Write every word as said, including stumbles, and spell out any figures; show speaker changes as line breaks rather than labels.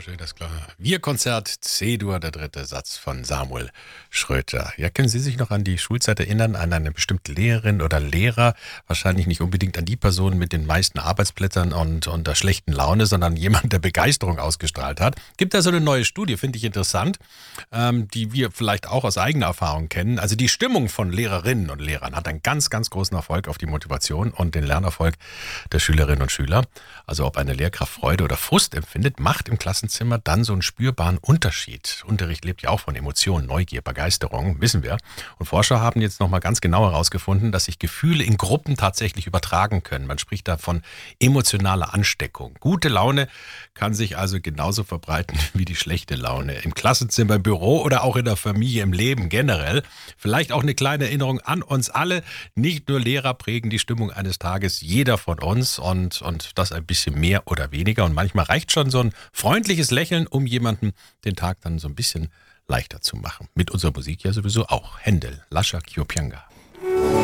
wunderschön das Klavierkonzert C-Dur, der dritte Satz von Samuel Schröter. Ja, können Sie sich noch an die Schulzeit erinnern, an eine bestimmte Lehrerin oder Lehrer? Wahrscheinlich nicht unbedingt an die Person mit den meisten Arbeitsblättern und, und der schlechten Laune, sondern jemand, der Begeisterung ausgestrahlt hat. Gibt da so eine neue Studie, finde ich interessant, ähm, die wir vielleicht auch aus eigener Erfahrung kennen. Also die Stimmung von Lehrerinnen und Lehrern hat einen ganz, ganz großen Erfolg auf die Motivation und den Lernerfolg der Schülerinnen und Schüler. Also ob eine Lehrkraft Freude oder Frust empfindet, macht im Klassenzimmer dann so einen spürbaren Unterschied. Unterricht lebt ja auch von Emotionen, Neugier, Begeisterung, wissen wir. Und Forscher haben jetzt nochmal ganz genau herausgefunden, dass sich Gefühle in Gruppen tatsächlich übertragen können. Man spricht da von emotionaler Ansteckung. Gute Laune kann sich also genauso verbreiten wie die schlechte Laune. Im Klassenzimmer, im Büro oder auch in der Familie, im Leben generell. Vielleicht auch eine kleine Erinnerung an uns alle. Nicht nur Lehrer prägen die Stimmung eines Tages, jeder von uns und, und das ein bisschen mehr oder weniger. Und manchmal reicht schon so ein freundliches Lächeln, um jemanden den Tag dann so ein bisschen leichter zu machen. Mit unserer Musik ja sowieso auch. Händel, Lascia Ch'io pianga.